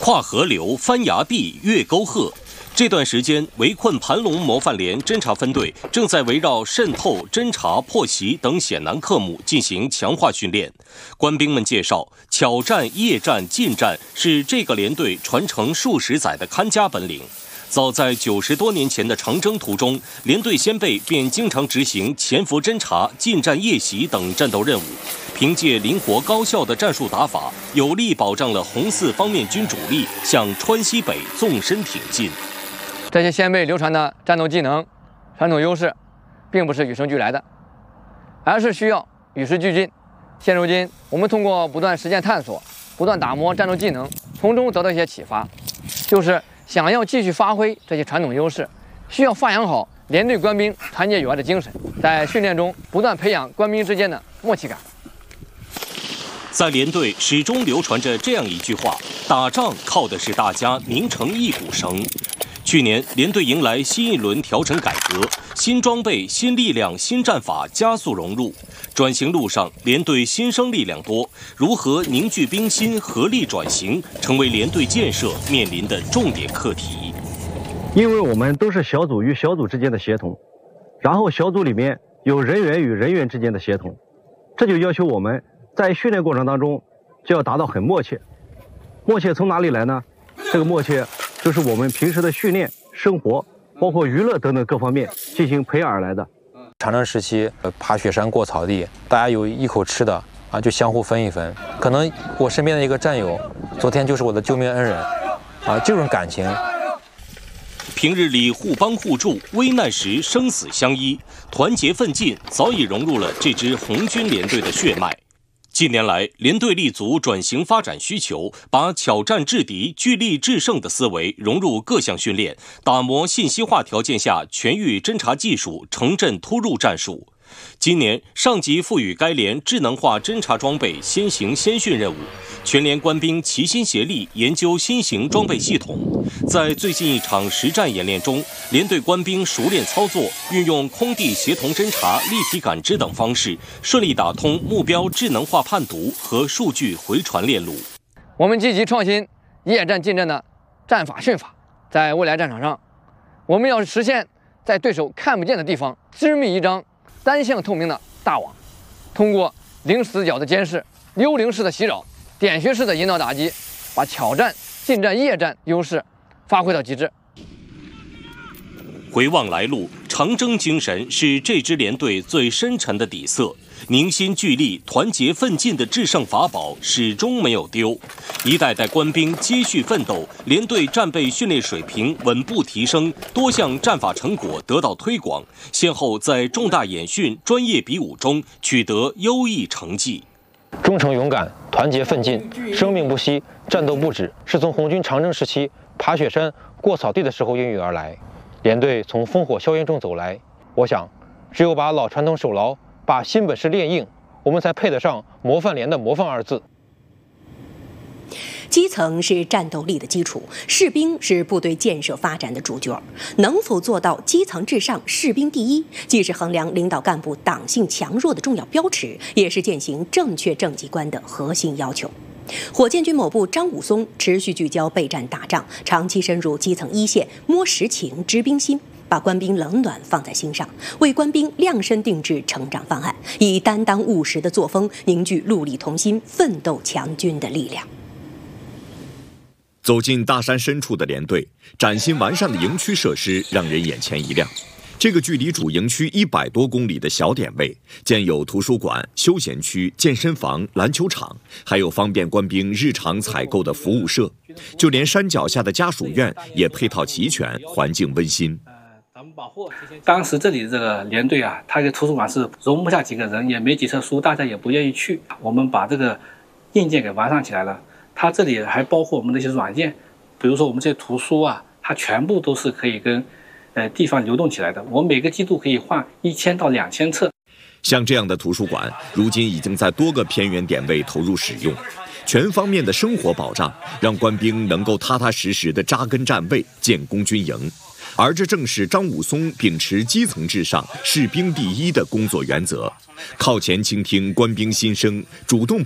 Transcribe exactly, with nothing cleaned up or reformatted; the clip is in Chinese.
跨河流、翻崖壁、越沟壑。这段时间，围困盘龙模范连侦察分队正在围绕渗透、侦察、破袭等险难科目进行强化训练。官兵们介绍，巧战、夜战、近战是这个连队传承数十载的看家本领。早在九十多年前的长征途中，连队先辈便经常执行潜伏侦察、近战夜袭等战斗任务。凭借灵活高效的战术打法，有力保障了红四方面军主力向川西北纵深挺进。 这些先辈流传的战斗技能、传统优势，并不是与生俱来的，而是需要与时俱进。现如今，我们通过不断实践探索，不断打磨战斗技能，从中得到一些启发，就是想要继续发挥这些传统优势，需要发扬好连队官兵团结友爱的精神，在训练中不断培养官兵之间的默契感。 在连队始终流传着这样一句话：打仗靠的是大家拧成一股绳。去年，连队迎来新一轮调整改革，新装备、新力量、新战法加速融入。转型路上，连队新生力量多，如何凝聚兵心、合力转型，成为连队建设面临的重点课题。 因为我们都是小组与小组之间的协同，然后小组里面有人员与人员之间的协同，这就要求我们在训练过程当中就要达到很默契。默契从哪里来呢？这个默契就是我们平时的训练、生活，包括娱乐等等各方面进行培养而来的。 长征时期，爬雪山、过草地，大家有一口吃的啊，就相互分一分。可能我身边的一个战友，昨天就是我的救命恩人，啊，这种感情。 平日里互帮互助，危难时生死相依，团结奋进早已融入了这支红军连队的血脉。近年来，连队立足转型发展需求，把巧战制敌、聚力制胜的思维融入各项训练，打磨信息化条件下全域侦察技术、城镇突入战术。今年，上级赋予该连智能化侦察装备先行先训任务，全连官兵齐心协力研究新型装备系统。在最近一场实战演练中，连队官兵熟练操作，运用空地协同侦察、立体感知等方式，顺利打通目标智能化判读和数据回传链路。 我们积极创新夜战、近战的战法训法，在未来战场上，我们要实现在对手看不见的地方织密一张单向透明的大网，通过零死角的监视、幽灵式的袭扰、点穴式的引导打击，把巧战、近战、夜战优势发挥到极致。 回望来路，长征精神是这支连队最深沉的底色，凝心聚力、团结奋进的制胜法宝始终没有丢。一代代官兵接续奋斗，连队战备训练水平稳步提升，多项战法成果得到推广，先后在重大演训、专业比武中取得优异成绩。 忠诚勇敢、团结奋进、生命不息、战斗不止，是从红军长征时期爬雪山、过草地的时候孕育而来。连队从烽火硝烟中走来，我想，只有把老传统守牢，把新本事练硬，我们才配得上模范连的模范二字。 基层是战斗力的基础，士兵是部队建设发展的主角。能否做到基层至上、士兵第一，既是衡量领导干部党性强弱的重要标尺，也是践行正确政绩观的核心要求。火箭军某部张武松持续聚焦备战打仗，长期深入基层一线，摸实情、知兵心，把官兵冷暖放在心上，为官兵量身定制成长方案，以担当务实的作风凝聚戮力同心、奋斗强军的力量。 走进大山深处的连队，崭新完善的营区设施让人眼前一亮。这个距离主营区一百多公里的小点位，建有图书馆、休闲区、健身房、篮球场，还有方便官兵日常采购的服务社，就连山脚下的家属院也配套齐全，环境温馨。 当时这里这个连队啊，它的图书馆是容不下几个人，也没几册书，大家也不愿意去。我们把这个硬件给完善起来了，它这里还包括我们的一些软件，比如说我们这些图书啊，它全部都是可以跟呃地方流动起来的。我每个季度可以换一千到两千册。 像这样的图书馆，如今已经在多个偏远点位投入使用，全方面的生活保障，让官兵能够踏踏实实地扎根站位，建功军营。而这正是张武松秉持基层至上、士兵第一的工作原则，靠前倾听官兵心声，主动